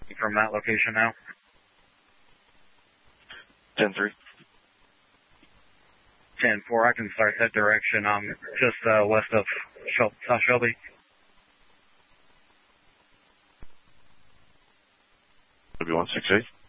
from that location now. 10-3. 10-4, I can start that direction. I'm just west of South Shelby. W168.